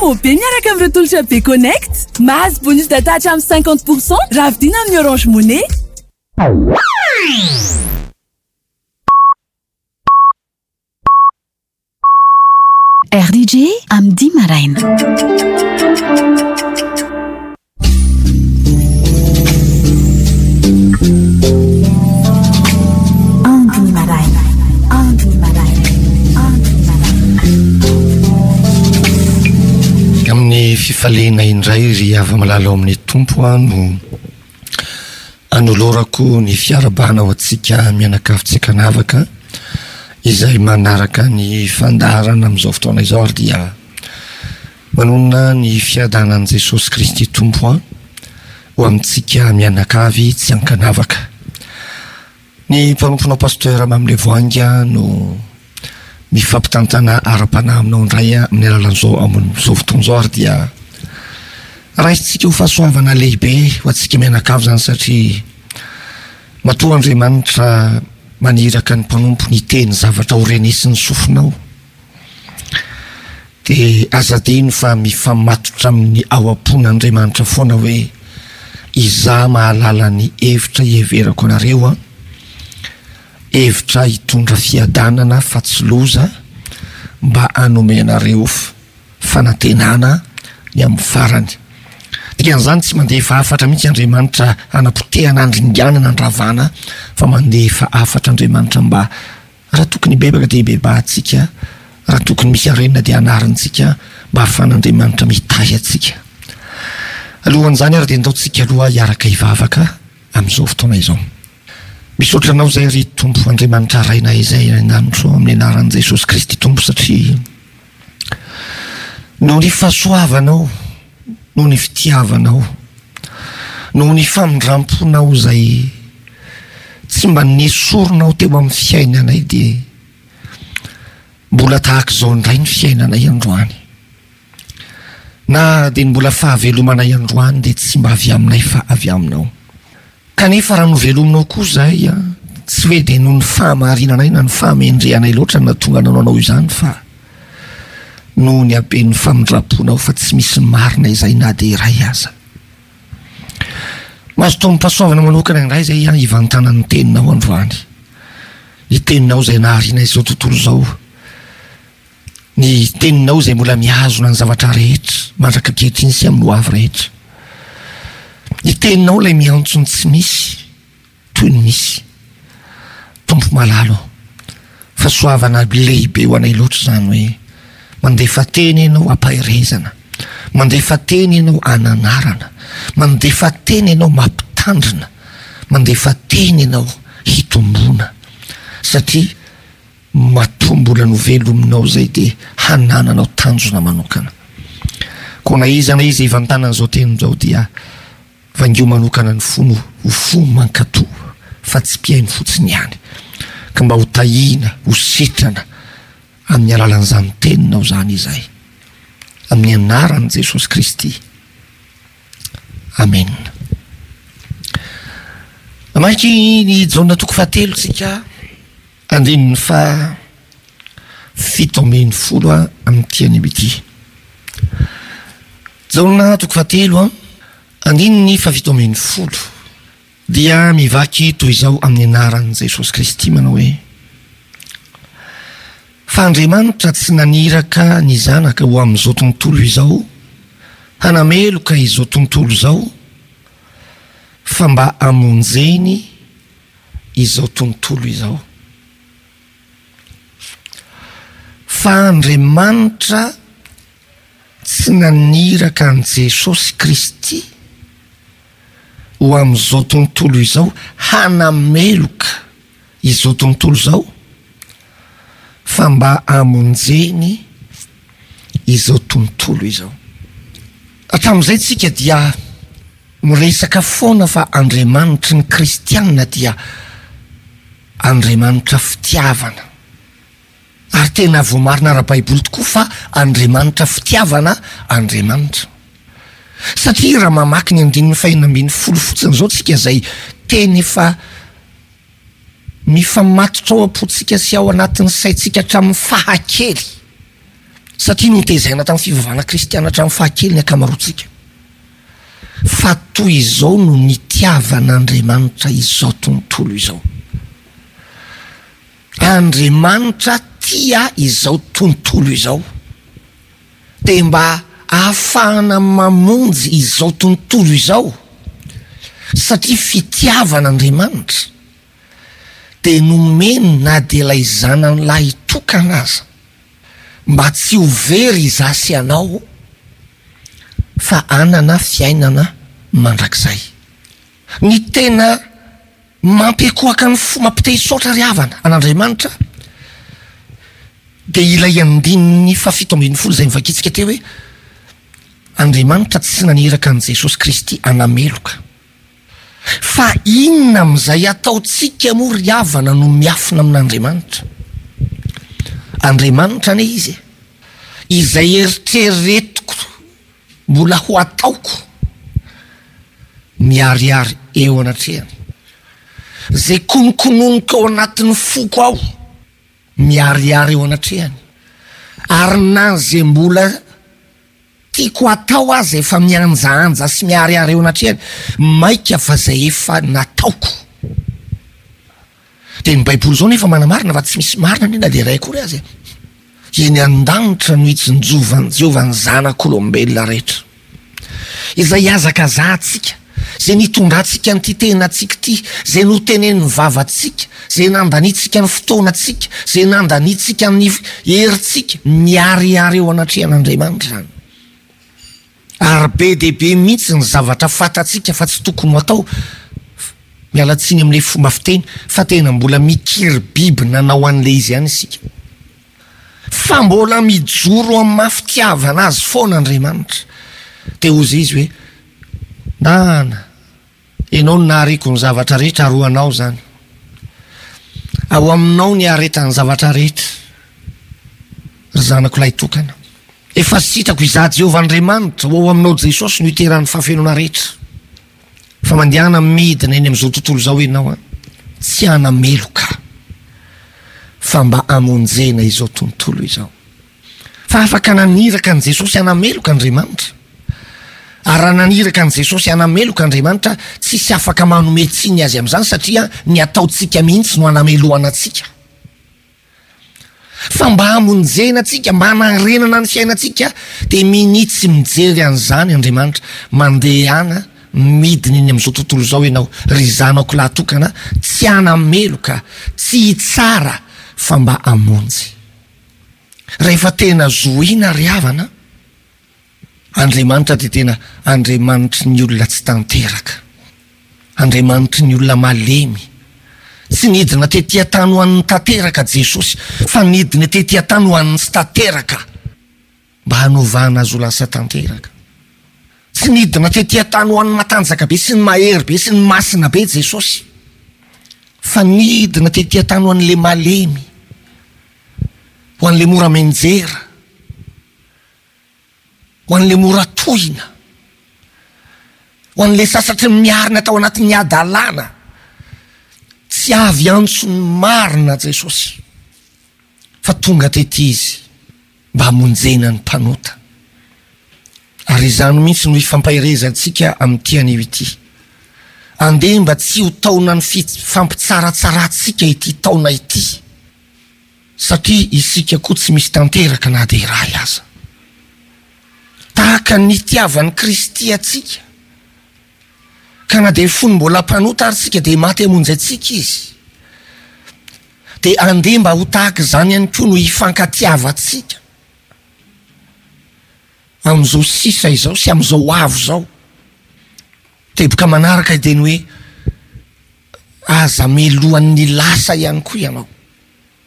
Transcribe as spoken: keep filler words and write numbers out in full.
be miaraka amin'ny tolotra be connect. Mahazo bonus data hatramin'ny cinquante pourcent raha vidina amin'ny Orange Money. R D J Amdi Maraina. Amin'ny fifaliana indray ry ava malala amin'ny tompo no anolorako ny fiarabana ho antsika mianakavintsika navaka izay manaraka ny fandarana amin'izao fotoana izao ary dia manonona ny fiadanan'i Jesosy Kristy tompo ho amintsika mianakavy tsy ankanavaka. Ny mpanomponao pasteur Mamle Voanga no mifampitantana ara-panahy aminao indray amin'ny alalan'izao amin'izao fotoana izao ary dia raisitsika ho fahasoavana lehibe ho antsika mianakavy zany satria matoa Andriamanitra maniraka ny mpanompo ny teny zavatra horenesiny sofinao dia azadiny fa mifamatotra amin'ny ao am-pon'Andriamanitra foana hoe izaho mahalala ny hevitra hieverako anareo a hevitra hitondra fiadanana fa tsy loza mba hanome anareo fanantenana ny amin'ny farany. Dikan'izany tsy mandefa afatra mihitsy Andriamanitra hanapotehana andringanana andravana fa mandefa afatra Andriamanitra mba raha tokony bebaka dia bebahantsika, raha tokony misy arenina dia anarantsika mba ahafan'Andriamanitra mitahy atsika. Alohan'izany ary dia ndaontsika aloha hiaraka hivavaka amin'izao fotoana izao. Misaotra anao izay ry tompo Andriamanitra raina izay nanotro amin'ny anaran'i Jesosy Kristy tompo satria noho ny fahasoavanao, noho ny fitiavanao, noho ny famindramponao izay tsy mba nesoronao teo amin'ny fiainanay dia mbola tahaka izao indray ny fiainanay androany. Na dia mbola fahavelomanay androany dia tsy mba avy aminay fa avy aminao. Kanefa raha novelominao koa zahay tsy hoe dia noho ny fahamarinanay na ny fahamendrehanay loatra na tonga nanao izany fa noho ny haben'ny famindramponao fa tsy misy marina izay na dia iray aza. Mahazo tombom-pahasoavana manokana indray izay hivantana ny teninao androany. Ny teninao izay naharinay izao tontolo izao. Ny teninao izay mbola mihazona ny zavatra rehetra mandraka ankehitriny sy amin'ny ho avy rehetra. Ny teninao ilay miantsony tsy misy toy ny misy. Tompo malalo fahasoavana lehibe ho anay loatra izany hoe mandefa teny ianao ampahirezana, mandefa teny ianao ananarana, mandefa teny ianao mampitandrina, mandefa teny ianao hitombona satria matombola no velominao izay dia hanananao tanjona manokana. Koa na izy na izy hivantanan'izao teny izao dia vangio manokana ny fono ho fo mankatò fa tsy mpiainy fotsiny ihany ka mba ho tahina, ho sitrana amin'ny alalan'izany teninao zany izay amin'ny anaran'i Jesosy Kristy. Amen. Maiky ny jaona toko fahatelo tsika andininy fa fito ambin'ny folo amin'ny tiany mity. Jaona toko fahatelo a andininy fa fito ambin'ny folo dia mivaky toy izao amin'ny anaran'i Jesosy Kristy manao hoe fa Andriamanitra tsy naniraka ny zanaka ho amin'izao tontolo izao hanameloka izao tontolo izao fa mba hamonjeny izao tontolo izao. Fa Andriamanitra tsy naniraka an' Jesosy Kristy ho amin'izao tontolo izao hanameloka izao tontolo izao fa mba hamonjeny izao tontolo izao. Hatramin'izay tsika dia miresaka foana fa Andriamanitra ny kristianina dia Andriamanitra fitiavana. Ary tena voamarina ara-baiboly tokoa fa Andriamanitra fitiavana Andriamanitra. Satria raha mamaky ny andininy fahinana ambin'ny folo fotsiny izao tsika izay teny efa mifamatotra ao am-pontsika sy ao anatin'ny saintsika hatramin'ny fahakely satria notezaina tamin'ny fivavahana kristiana hatramin'ny fahakely ny akamaroantsika fa toy izao no nitiavan'Andriamanitra izao tontolo izao. Andriamanitra tia izao tontolo izao de mba ahafahana mamonjy izao tontolo izao satria fitiavan'Andriamanitra de nomeny na de ilay zanany lahy tokana aza mba tsy ho very izasy anao fa anana fiainana mandrakizay. Ny tena mampiakoaka ny fo mampitehisaotra ry havana an'Andriamanitra de ilay andininy fafito ambin'ny folo zay mivakitsika teo hoe Andriamanitra tsy naniraka an' Jesosy Kristy anameloka fa inona am'izay ataotsika moa ry havana no miafina amin'Andriamanitra. Andriamanitra ane izy izay eritreretiko mbola ho ataoko miariary eo anatrehany, zay konokononiko ao anatin'ny foko ao miariary eo anatrehany, ary na zay mbola tiako atao azy efa mianjaanja sy miariary eo anatrehany maika fa zay efa nataoko. De ny Baiboly zao nefa manamarina fa tsy misy marina ny na de ray kory azy eny an-danitra no hitsinjovan'i Jehovah ny zanak'olombelona rehetra izay azakazahantsika, zay nitondratsika ny ty tenatsika ty, zay noteneny vavantsika, zay nandanitsika ny fotoanatsika, zay nandanitsika ny heritsika miariary eo anatrehan'Andriamanitra zany. Ary be de be mihitsy ny zavatra fatatsika fa tsy tokony ho atao, mialatsiny amin'ilay fomba fiteny fa tena mbola mikiry biby nanao an'le izy ihany isika, fa mbola mijoro amin'ny mafitiavana azy foana Andriamanitra. De ozy izy hoe nana enao ny nahariko ny zavatra rehetra aroanao zany, ao aminao ny aretan'ny zavatra rehetra ry zanako lay tokana, efa sitako izaho Jehovah Andriamanitra ho ao aminao Jesosy no iteran'ny fahafenona rehetra. Fa mandehana midina eny am'izao tontolo zao ianao a tsy anameloka fa mba amonjena izao tontolo izao, fa afaka naniraka an' Jesosy anameloka Andriamanitra. Ary raha naniraka an' Jesosy anameloka Andriamanitra tsy sy afaka manome tsiny azy am'izany satria ny ataotsika mihitsy no anamelohana atsika, fa mba amonjena atsika, mba hanarenana ny fiainatsika de minitsy mijery an'izany Andriamanitra mandehana midina eny am'izao tontolo zao ianao ry zanako lahatokana, tsy anameloka, tsy hitsara fa mba amonjy. Rehefa tena zoina ry havana Andriamanitra de tena Andriamanitry ny olona tsy tanteraka, Andriamanitry ny olona malemy, tsy nidina tetỳ tany ho an'ny tanteraka Jesosy fa nidina tetỳ tany ho an'ny tsy tanteraka mba hanovana azy ho lasa tanteraka. Tsy nidina tetỳ tany ho an'ny matanjaka be sy ny mahery be sy ny masina be Jesosy, fa nidina tetỳ tany ho an'le malemy, ho an'le mora menjera, ho an'le mora tohina, ho an'le sasatry miarina tao anatin'ny adalana. Tsy avy antso ny marina Jesosy fa tonga tetỳ izy mba hamonjena ny mpanota. Ary izany mihitsy no ifampahirezantsika amin'ity anio ity, andeha mba tsy ho taona ny fampitsaratsaratsika ity taona ity, satria isika koa tsy misy tanteraka na de iray aza. Tahaka ny tiavan'ny Kristy atsika, ka na de fony mbola mpanota ary tsika de maty hamonjy atsika izy, de andeha mba ho tahaka izany ihany koa no hifankatiavatsika am'izao sisa izao sy am'izao avo zao. De boka manaraka de ny hoe aza melohan'ny lasa ihany koa ianao,